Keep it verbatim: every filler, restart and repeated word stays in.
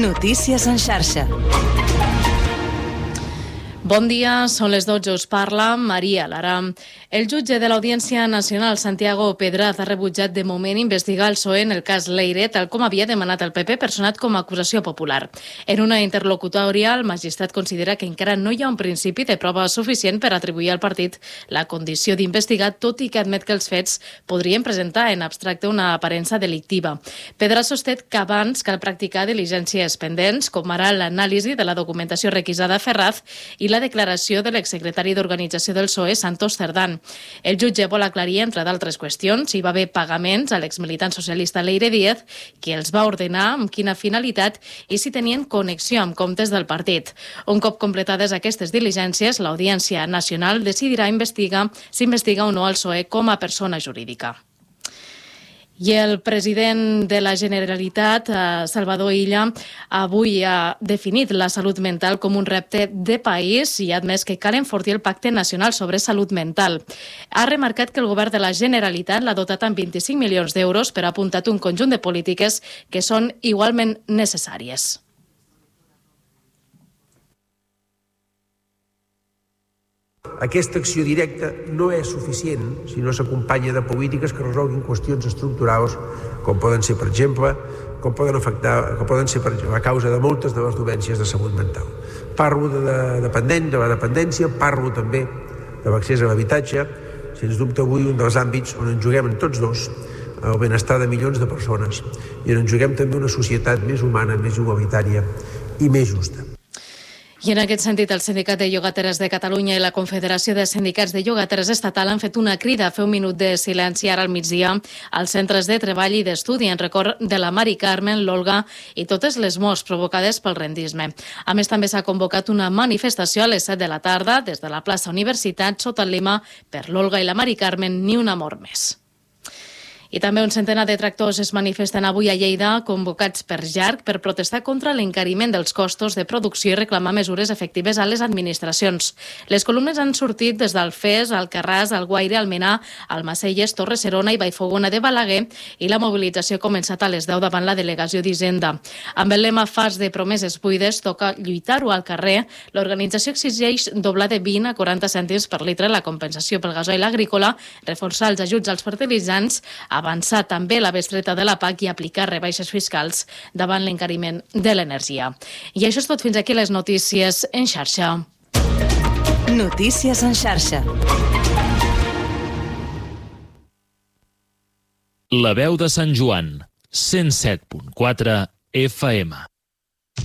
Notícies en xarxa. Bon dia, són les dotze, us parla Maria Lara. El jutge de l'Audiència Nacional, Santiago Pedraz, ha rebutjat de moment investigar el P S O E en el cas Leire, tal com havia demanat el P P, personat com a acusació popular. En una interlocutòria, el magistrat considera que encara no hi ha un principi de prova suficient per atribuir al partit la condició d'investigar, tot i que admet que els fets podrien presentar en abstracte una aparença delictiva. Pedraz sosté que abans cal practicar diligències pendents, com ara l'anàlisi de la documentació requisada a Ferraz i la la declaració de l'exsecretari d'Organització del P S O E, Santos Cerdán. El jutge vol aclarir, entre d'altres qüestions, si hi va haver pagaments a l'exmilitant socialista Leire Díez, qui els va ordenar, amb quina finalitat i si tenien connexió amb comptes del partit. Un cop completades aquestes diligències, l'Audiència Nacional decidirà investigar si investiga o no el P S O E com a persona jurídica. I el president de la Generalitat, Salvador Illa, avui ha definit la salut mental com un repte de país i ha admès que cal enfortir el Pacte Nacional sobre Salut Mental. Ha remarcat que el govern de la Generalitat l'ha dotat amb vint-i-cinc milions d'euros per ha apuntat un conjunt de polítiques que són igualment necessàries. Aquesta acció directa no és suficient si no s'acompanya de polítiques que resolguin qüestions estructurals com poden ser, per exemple, com poden afectar, com poden ser per exemple, a causa de moltes de les dolències de salut mental. Parlo de, de, dependent, de la dependència, parlo també de l'accés a l'habitatge, sens dubte avui un dels àmbits on ens juguem en tots dos el benestar de milions de persones i on ens juguem també una societat més humana, més igualitària i més justa. I en aquest sentit, el Sindicat de Llogateres de Catalunya i la Confederació de Sindicats de Llogateres Estatal han fet una crida a fer un minut de silenci ara al migdia als centres de treball i d'estudi en record de la Mari Carmen, l'Olga i totes les morts provocades pel rendisme. A més, també s'ha convocat una manifestació a les set de la tarda des de la plaça Universitat sota el lema per l'Olga i la Mari Carmen, ni una mort més. I també un centenar de tractors es manifesten avui a Lleida, convocats per Jarc, per protestar contra l'encariment dels costos de producció i reclamar mesures efectives a les administracions. Les columnes han sortit des d'Alfés, Alcarràs, Alguaire, Almenar, Almacelles, Torre-serona i Vallfogona de Balaguer i la mobilització ha començat a les deu davant la delegació d'Hisenda. Amb el lema fars de promeses buides, toca lluitar-ho al carrer. L'organització exigeix doblar de vint a quaranta cèntims per litre la compensació pel gasoil agrícola, reforçar els ajuts als fertilitzants, avançar també la bestreta de la P A C i aplicar rebaixes fiscals davant l'encariment de l'energia. I això és tot, fins aquí les notícies en xarxa. Notícies en xarxa. La veu de Sant Joan, cent set punt quatre F M.